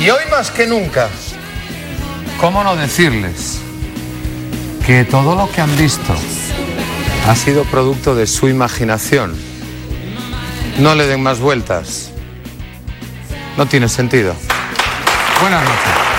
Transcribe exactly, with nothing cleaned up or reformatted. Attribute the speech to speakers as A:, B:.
A: Y hoy más que nunca, ¿cómo no decirles que todo lo que han visto ha sido producto de su imaginación? No le den más vueltas. No tiene sentido. Buenas noches.